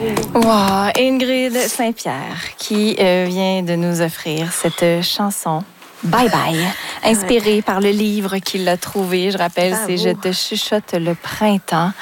Wow, Ingrid Saint-Pierre qui vient de nous offrir cette chanson. Bye Bye, inspirée par le livre qu'il a trouvé. Je rappelle, c'est Je te chuchote le printemps.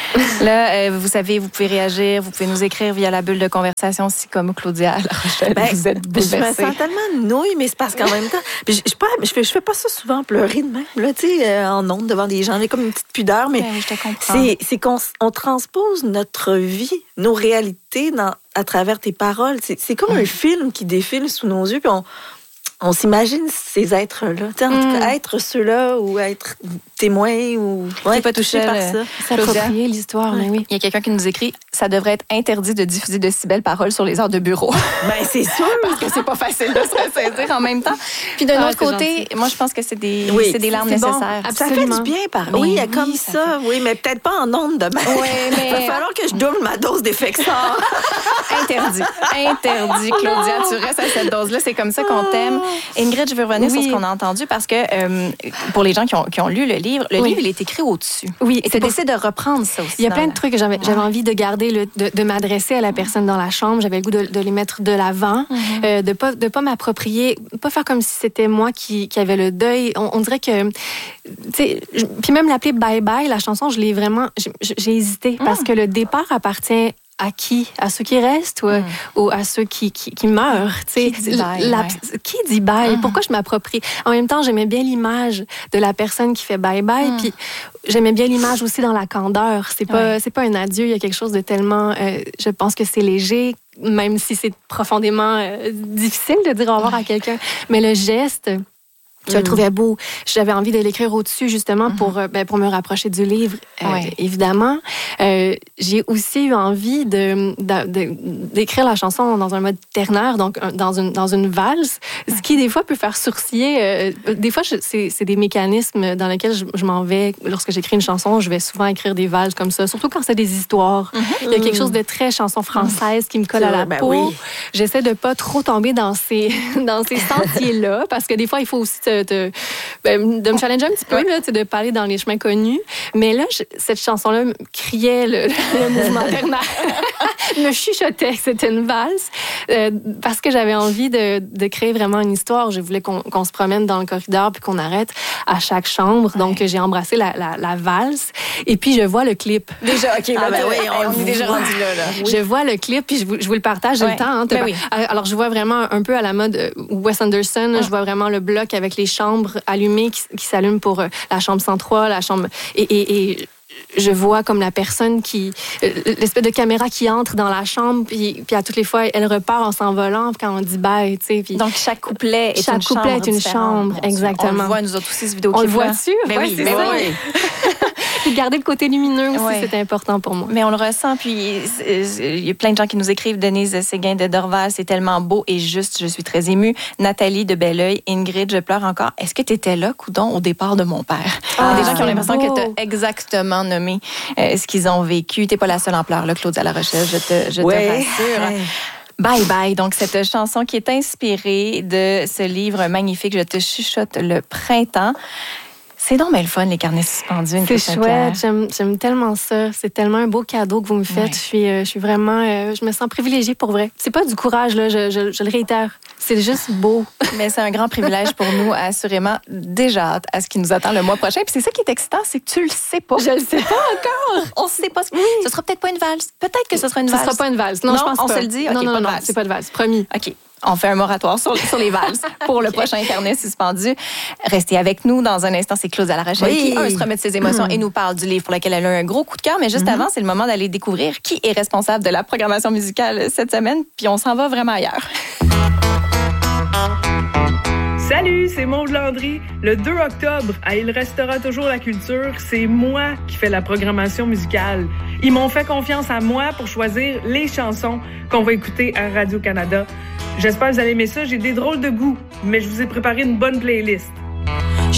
Là, vous savez, vous pouvez réagir, vous pouvez nous écrire via la bulle de conversation, si comme Claudia La Rochelle, vous êtes bouleversée. Je me sens tellement nouille, mais c'est parce qu'en même temps, je fais pas ça souvent, pleurer de même, là, tu sais, en ondes devant des gens. J'ai comme une petite pudeur, mais je te comprends. C'est qu'on transpose notre vie, nos réalités à travers tes paroles. C'est comme un film qui défile sous nos yeux, puis on s'imagine ces êtres-là. En tout cas, être ceux-là ou être témoin ou pas touché par ça. S'approprier l'histoire, mais oui. Il y a quelqu'un qui nous écrit « Ça devrait être interdit de diffuser de si belles paroles sur les heures de bureau. » Ben c'est sûr! Parce que c'est pas facile de se ressaisir en même temps. Puis d'un autre côté, gentil. Moi, je pense que c'est des larmes nécessaires. Bon. Ça fait du bien parler. Oui, comme ça. Oui, mais peut-être pas en ondes demain. Oui, mais... Il va falloir que je double ma dose d'Effexor. Interdit, Claudia. Tu restes à cette dose-là. C'est comme ça qu'on t'aime. Ingrid, je veux revenir sur ce qu'on a entendu parce que pour les gens qui ont lu le livre, il est écrit au-dessus. Oui. Et tu as décidé de reprendre ça aussi. Il y a plein de trucs que j'avais envie de garder, de m'adresser à la personne dans la chambre. J'avais le goût de les mettre de l'avant, de pas m'approprier, pas faire comme si c'était moi qui avait le deuil. On dirait que, tu sais, puis même l'appeler Bye Bye, la chanson, j'ai hésité parce que le départ appartient à qui? À ceux qui restent ou à ceux qui meurent? Qui dit bye? Qui dit bye? Pourquoi je m'approprie? En même temps, j'aimais bien l'image de la personne qui fait bye-bye, puis j'aimais bien l'image aussi dans la candeur. C'est pas un adieu, il y a quelque chose de tellement... je pense que c'est léger, même si c'est profondément difficile de dire au revoir à quelqu'un. Mais le geste... Je le trouvais beau. J'avais envie de l'écrire au-dessus, justement, pour me rapprocher du livre, évidemment. J'ai aussi eu envie d'écrire la chanson dans un mode ternaire, donc dans une valse, ce qui, des fois, peut faire sourciller. Des fois, c'est des mécanismes dans lesquels je m'en vais. Lorsque j'écris une chanson, je vais souvent écrire des valses comme ça, surtout quand c'est des histoires. Il y a quelque chose de très chanson française qui me colle à la peau. Oui. J'essaie de pas trop tomber dans ces sentiers-là, parce que des fois, il faut aussi de me challenger un petit peu, là, de parler dans les chemins connus. Mais là, cette chanson-là criait le mouvement ternaire, me chuchotait que c'était une valse, parce que j'avais envie de créer vraiment une histoire. Je voulais qu'on se promène dans le corridor puis qu'on arrête à chaque chambre. Donc, j'ai embrassé la valse. Et puis, je vois le clip. Déjà, OK. On est déjà rendu là. Oui. Je vois le clip, puis je vous le partage. J'ai le temps. Hein, Alors, je vois vraiment un peu à la mode Wes Anderson. Je vois vraiment le bloc avec les chambres allumées qui s'allument pour la chambre 103, la chambre... Et je vois comme la personne l'espèce de caméra qui entre dans la chambre, puis à toutes les fois, elle repart en s'envolant quand on dit bye, tu sais. Puis donc, chaque couplet est une chambre. Exactement. On le voit, nous autres aussi, ce vidéo-clip. On le voit dessus? Ben oui, c'est ça. Puis garder le côté lumineux aussi, c'est important pour moi. Mais on le ressent, puis il y a plein de gens qui nous écrivent. Denise Séguin de Dorval, c'est tellement beau et juste, je suis très émue. Nathalie de Belleuil, Ingrid, je pleure encore. Est-ce que tu étais là, coudon, au départ de mon père? Il y a des gens qui ont l'impression que tu as exactement nommé ce qu'ils ont vécu. T'es pas la seule en pleurs, là, Claudia La Rochelle, je te rassure. Bye Bye, donc cette chanson qui est inspirée de ce livre magnifique, Je te chuchote le printemps. C'est donc bien le fun, les carnets suspendus. C'est chouette, j'aime tellement ça. C'est tellement un beau cadeau que vous me faites. Je suis vraiment... je me sens privilégiée pour vrai. C'est pas du courage, là, je le réitère. C'est juste beau. Mais c'est un grand privilège pour nous, assurément. Déjà hâte à ce qui nous attend le mois prochain. Puis c'est ça qui est excitant, c'est que tu le sais pas. Je le sais pas encore. On sait pas. Oui. Ce sera peut-être pas une valse. Peut-être que ce sera une valse. Ce sera pas une valse. Non, je pense pas. On se le dit? Okay, non, c'est pas de valse. Promis. OK. On fait un moratoire sur les valses pour le prochain carnet suspendu. Restez avec nous. Dans un instant, c'est Claudia La Rochelle qui se remet de ses émotions et nous parle du livre pour lequel elle a un gros coup de cœur. Mais juste avant, c'est le moment d'aller découvrir qui est responsable de la programmation musicale cette semaine. Puis on s'en va vraiment ailleurs. Salut, c'est Maude Landry. Le 2 octobre, à Il restera toujours la culture, c'est moi qui fais la programmation musicale. Ils m'ont fait confiance à moi pour choisir les chansons qu'on va écouter à Radio-Canada. J'espère que vous allez aimer ça. J'ai des drôles de goût, mais je vous ai préparé une bonne playlist.